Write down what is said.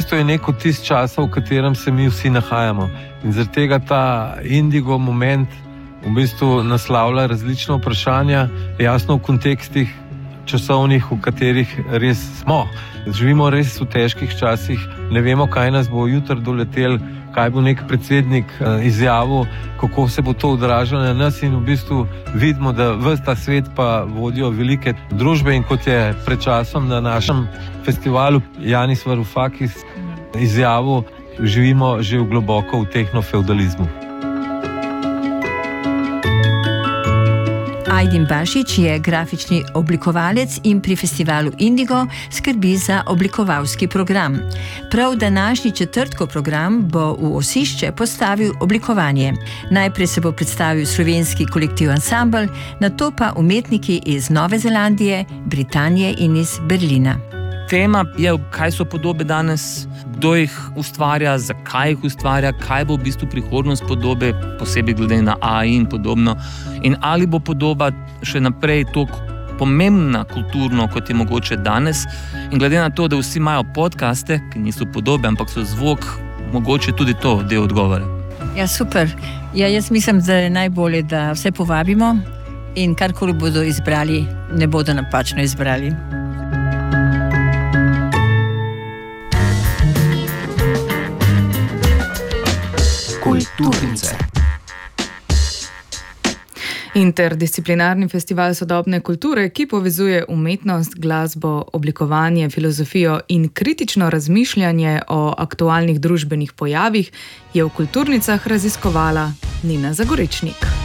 bistvu je neko tist časa, v katerem se mi vsi nahajamo. In zaradi tega ta indigo moment v bistvu naslavlja različna vprašanja, jasno v kontekstih časovnih, v katerih res smo. Živimo res v težkih časih, ne vemo, kaj nas bo jutri doletel, kaj bo nek predsednik izjavil, kako se bo to odražalo na nas in v bistvu vidimo, da ves ta svet pa vodijo velike družbe in kot je pred časom na našem festivalu Yanis Varoufakis izjavil, živimo že globoko v tehnofeudalizmu. Ajdin Bašić je grafični oblikovalec in pri festivalu Indigo skrbi za oblikovalski program. Prav današnji četrtkov program bo v osišče postavil oblikovanje. Najprej se bo predstavil slovenski kolektiv Ansambl, nato pa umetniki iz Nove Zelandije, Britanije in iz Berlina. Tema je, kaj so podobe danes, kdo jih ustvarja, zakaj jih ustvarja, kaj bo v bistvu prihodnost podobe, posebej glede na AI in podobno. In ali bo podoba še naprej toliko pomembna kulturno, kot je mogoče danes. In glede na to, da vsi imajo podcaste, ki niso podobe, ampak so zvok, mogoče tudi to del odgovora. Ja, super. Ja, jaz mislim, da je najbolje, da vse povabimo in karkoli bodo izbrali, ne bodo napačno izbrali. Kulturnice. Interdisciplinarni festival sodobne kulture, ki povezuje umetnost, glasbo, oblikovanje, filozofijo in kritično razmišljanje o aktualnih družbenih pojavih, je v Kulturnicah raziskovala Nina Zagorečnik.